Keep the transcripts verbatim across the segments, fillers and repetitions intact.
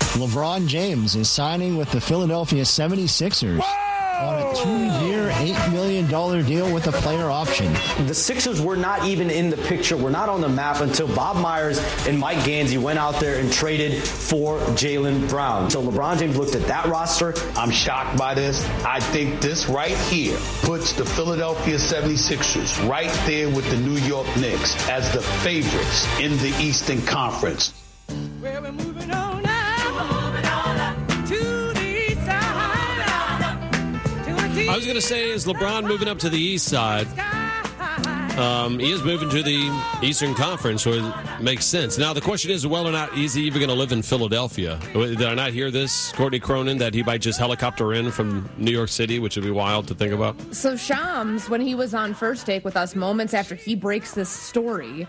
LeBron James is signing with the Philadelphia seventy-sixers. Whoa! On a two-year, eight million dollars deal with a player option. The Sixers were not even in the picture, were not on the map until Bob Myers and Mike Gansey went out there and traded for Jaylen Brown. So LeBron James looked at that roster. I'm shocked by this. I think this right here puts the Philadelphia seventy-sixers right there with the New York Knicks as the favorites in the Eastern Conference. Well, we're moving on now. We're moving on up to the east side. I was going to say, is LeBron moving up to the east side? Um, he is moving to the Eastern Conference, so it makes sense. Now, the question is, whether or not is he even going to live in Philadelphia? Did I not hear this, Courtney Cronin, that he might just helicopter in from New York City, which would be wild to think about? So Shams, when he was on First Take with us moments after he breaks this story,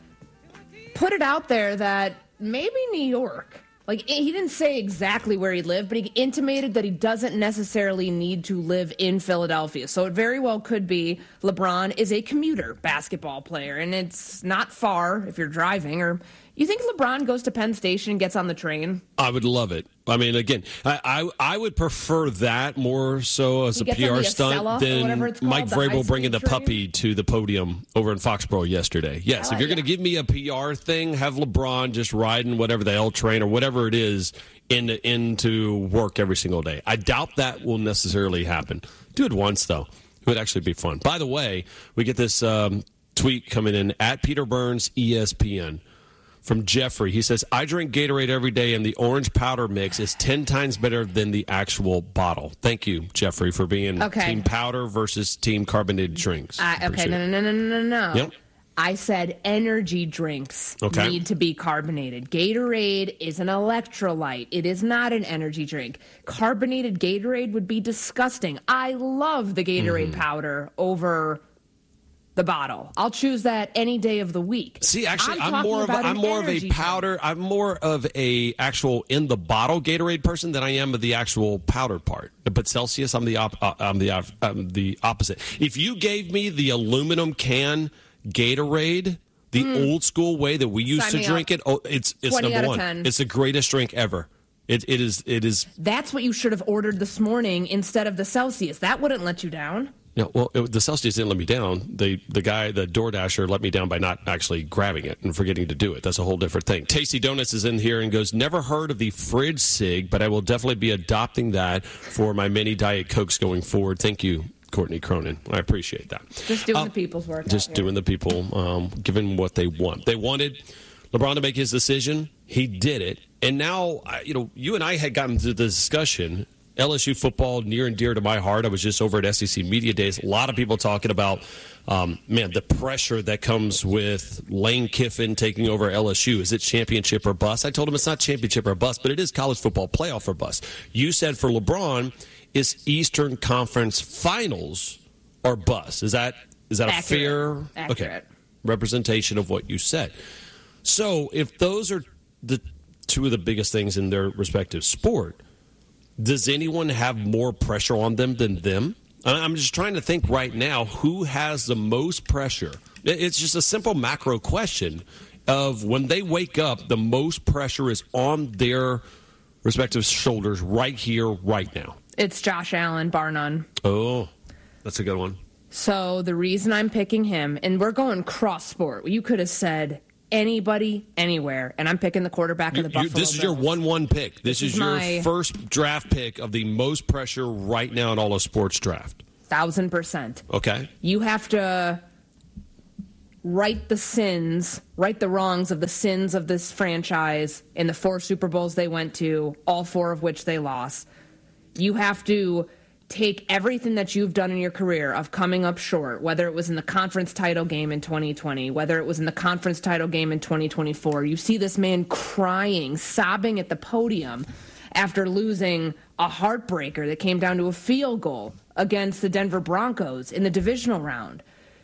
put it out there that maybe New York. Like, he didn't say exactly where he lived, but he intimated that he doesn't necessarily need to live in Philadelphia. So it very well could be LeBron is a commuter basketball player, and it's not far if you're driving. Or you think LeBron goes to Penn Station and gets on the train? I would love it. I mean, again, I I, I would prefer that more so as He a gets P on R the stunt Acela, or than whatever it's called, Mike the Vrabel bringing the high-speed train. puppy to the podium over in Foxborough yesterday. Yes, Uh, if you're going yeah. to give me a P R thing, have LeBron just riding whatever the L train or whatever it is into, into work every single day. I doubt that will necessarily happen. Do it once, though. It would actually be fun. By the way, we get this um, tweet coming in at Peter Burns, E S P N. From Jeffrey. He says, I drink Gatorade every day, and the orange powder mix is ten times better than the actual bottle. Thank you, Jeffrey, for being Okay. team powder versus team carbonated drinks. I, okay, Appreciate no, it. no, no, no, no, no. Yep. I said energy drinks Okay. need to be carbonated. Gatorade is an electrolyte. It is not an energy drink. Carbonated Gatorade would be disgusting. I love the Gatorade Mm-hmm. powder over the bottle. I'll choose that any day of the week. See, actually, I'm, talking more of a, about I'm an more of a energy powder. drink. I'm more of a actual in the bottle Gatorade person than I am of the actual powder part. But Celsius, I'm the op, uh, I'm the op, I'm the opposite. If you gave me the aluminum can Gatorade, the Mm. old school way that we used Sign to me drink up. it, oh, it's it's twenty number out of one. ten. It's the greatest drink ever. It it is it is. That's what you should have ordered this morning instead of the Celsius. That wouldn't let you down. Yeah, well, it, the Celsius didn't let me down. The the guy, the DoorDasher, let me down by not actually grabbing it and forgetting to do it. That's a whole different thing. Tasty Donuts is in here and goes, never heard of the fridge cig, but I will definitely be adopting that for my mini Diet Cokes going forward. Thank you, Courtney Cronin. I appreciate that. Just doing Uh, the people's work. Just out here. doing the people, um, giving what they want. They wanted LeBron to make his decision. He did it. And now, I- you know, you and I had gotten to the discussion. L S U football, near and dear to my heart. I was just over at S E C Media Days. A lot of people talking about, um, man, the pressure that comes with Lane Kiffin taking over L S U. Is it championship or bust? I told him it's not championship or bust, but it is college football playoff or bust. You said for LeBron, it's Eastern Conference Finals or bust. Is that is that Accurate. a fair Accurate. okay representation of what you said? So if those are the two of the biggest things in their respective sport, does anyone have more pressure on them than them? I- I'm just trying to think right now who has the most pressure. It- It's just a simple macro question of when they wake up, the most pressure is on their respective shoulders right here, right now. It's Josh Allen, bar none. Oh, that's a good one. So the reason I'm picking him, and we're going cross sport. You could have said anybody, anywhere, and I'm picking the quarterback of You- the you- Buffalo this is your Bills. one one pick. This, This is, is your my- first draft pick of the most pressure right now in all of sports draft. Thousand percent. Okay. You have to right the sins, right the wrongs of the sins of this franchise in the four Super Bowls they went to, all four of which they lost. You have to take everything that you've done in your career of coming up short, whether it was in the conference title game in twenty twenty, whether it was in the conference title game in twenty twenty-four. You see this man crying, sobbing at the podium after losing a heartbreaker that came down to a field goal against the Denver Broncos in the divisional round.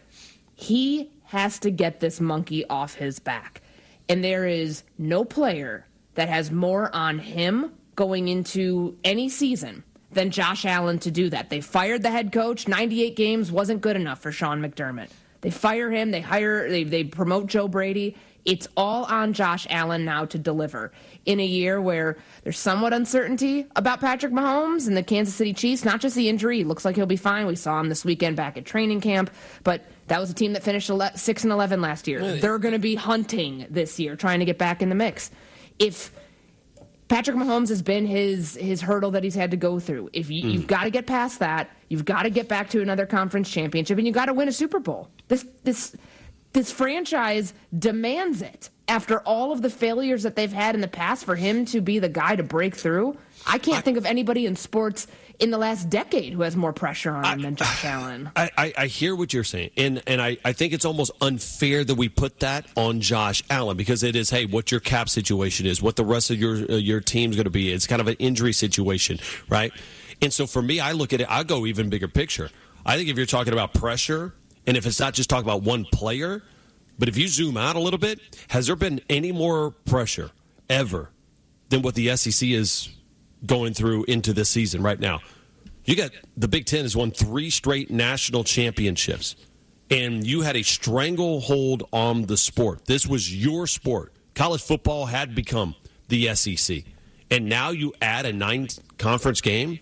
He has to get this monkey off his back. And there is no player that has more on him going into any season than Josh Allen to do that. They fired the head coach. ninety-eight games wasn't good enough for Sean McDermott. They fire him. They hire. They, they promote Joe Brady. It's all on Josh Allen now to deliver in a year where there's somewhat uncertainty about Patrick Mahomes and the Kansas City Chiefs, not just the injury. He looks like he'll be fine. We saw him this weekend back at training camp, but that was a team that finished six and eleven last year. They're going to be hunting this year, trying to get back in the mix. If Patrick Mahomes has been his his hurdle that he's had to go through, if you, mm. you've got to get past that, you've got to get back to another conference championship, and you've got to win a Super Bowl. This this this franchise demands it. After all of the failures that they've had in the past, for him to be the guy to break through, I can't I, think of anybody in sports in the last decade who has more pressure on I, him than Josh Allen. I, I, I hear what you're saying, and and I, I think it's almost unfair that we put that on Josh Allen, because it is, hey, what your cap situation is, what the rest of your uh, your team's going to be. It's kind of an injury situation, right? And so for me, I look at it, I go even bigger picture. I think if you're talking about pressure, and if it's not just talking about one player, but if you zoom out a little bit, has there been any more pressure ever than what the S E C is going through into this season right now? You got the Big Ten has won three straight national championships, and you had a stranglehold on the sport. This was your sport. College football had become the S E C, and now you add a nine-conference game.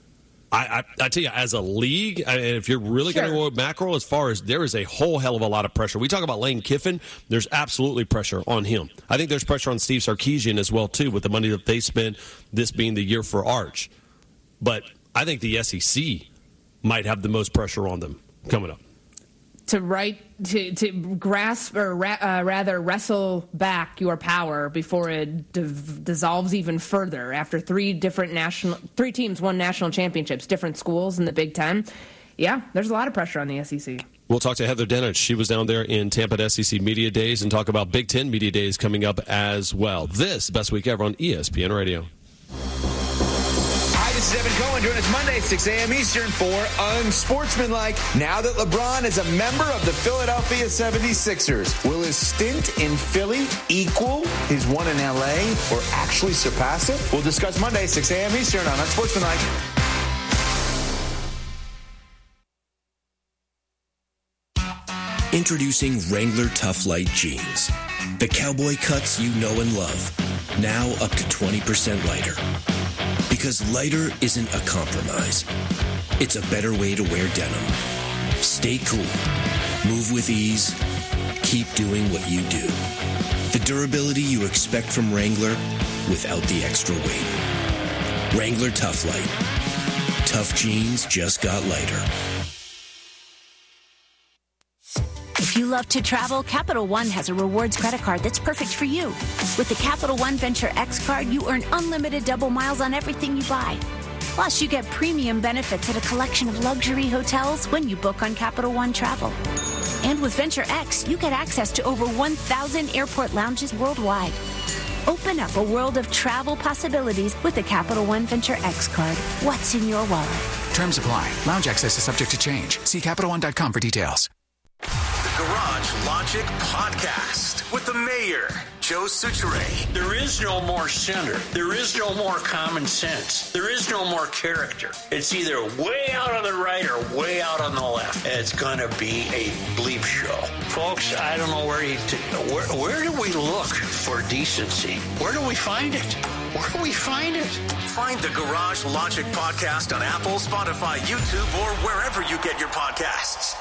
I, I, I tell you, as a league, I, if you're really sure. going to go macro, as far as there is a whole hell of a lot of pressure. We talk about Lane Kiffin, there's absolutely pressure on him. I think there's pressure on Steve Sarkisian as well, too, with the money that they spend, this being the year for Arch. But I think the S E C might have the most pressure on them coming up. To right to to grasp or ra- uh, rather wrestle back your power before it div- dissolves even further. After three different national, three teams won national championships, different schools in the Big Ten. Yeah, there's a lot of pressure on the S E C. We'll talk to Heather Dinich. She was down there in Tampa at S E C Media Days, and talk about Big Ten Media Days coming up as well. This Best Week Ever on E S P N Radio. This is Evan Cohen. Join us Monday, six a.m. Eastern for Unsportsmanlike. Now that LeBron is a member of the Philadelphia seventy-sixers, will his stint in Philly equal his one in L A or actually surpass it? We'll discuss Monday, six a.m. Eastern on Unsportsmanlike. Introducing Wrangler Tough Light Jeans. The cowboy cuts you know and love. Now up to twenty percent lighter. Because lighter isn't a compromise. It's a better way to wear denim. Stay cool. Move with ease. Keep doing what you do. The durability you expect from Wrangler without the extra weight. Wrangler Tough Light. Tough jeans just got lighter. If you love to travel, Capital One has a rewards credit card that's perfect for you. With the Capital One Venture X card, you earn unlimited double miles on everything you buy. Plus, you get premium benefits at a collection of luxury hotels when you book on Capital One Travel. And with Venture X, you get access to over one thousand airport lounges worldwide. Open up a world of travel possibilities with the Capital One Venture X card. What's in your wallet? Terms apply. Lounge access is subject to change. See Capital One dot com for details. The Garage Logic Podcast with the mayor, Joe Soucheray. There is no more center. There is no more common sense. There is no more character. It's either way out on the right or way out on the left. And it's going to be a bleep show. Folks, I don't know where you, t- where, where do we look for decency? Where do we find it? Where do we find it? Find the Garage Logic Podcast on Apple, Spotify, YouTube, or wherever you get your podcasts.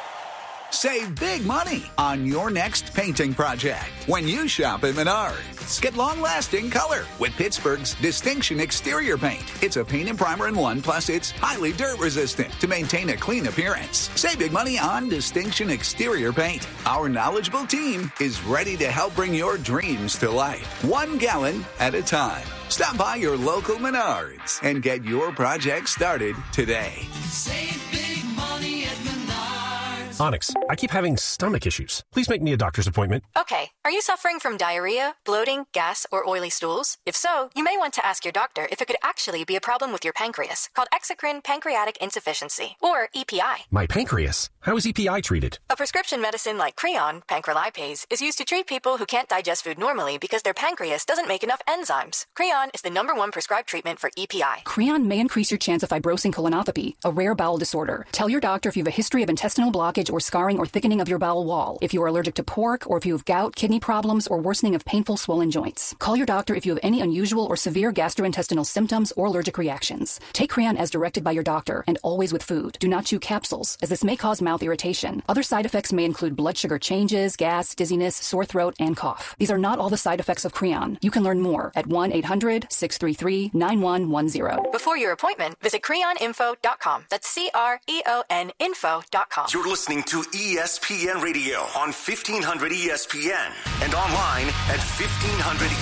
Save big money on your next painting project when you shop at Menards. Get long-lasting color with Pittsburgh's Distinction Exterior Paint. It's a paint and primer in one, plus it's highly dirt-resistant to maintain a clean appearance. Save big money on Distinction Exterior Paint. Our knowledgeable team is ready to help bring your dreams to life, one gallon at a time. Stop by your local Menards and get your project started today. Save big money at Menards. Onyx, I keep having stomach issues. Please make me a doctor's appointment. Okay. Are you suffering from diarrhea, bloating, gas, or oily stools? If so, you may want to ask your doctor if it could actually be a problem with your pancreas, called exocrine pancreatic insufficiency, or E P I. My pancreas? How is E P I treated? A prescription medicine like Creon, pancrelipase, is used to treat people who can't digest food normally because their pancreas doesn't make enough enzymes. Creon is the number one prescribed treatment for E P I. Creon may increase your chance of fibrosing colonopathy, a rare bowel disorder. Tell your doctor if you have a history of intestinal blockage or scarring or thickening of your bowel wall, if you are allergic to pork, or if you have gout, kidney problems, or worsening of painful swollen joints. Call your doctor if you have any unusual or severe gastrointestinal symptoms or allergic reactions. Take Creon as directed by your doctor and always with food. Do not chew capsules, as this may cause mouth irritation. Other side effects may include blood sugar changes, gas, dizziness, sore throat, and cough. These are not all the side effects of Creon. You can learn more at one eight hundred six three three nine one one zero. Before your appointment, visit creon info dot com. That's C R E O N info dot com. You're listening to E S P N Radio on fifteen hundred E S P N and online at fifteen hundred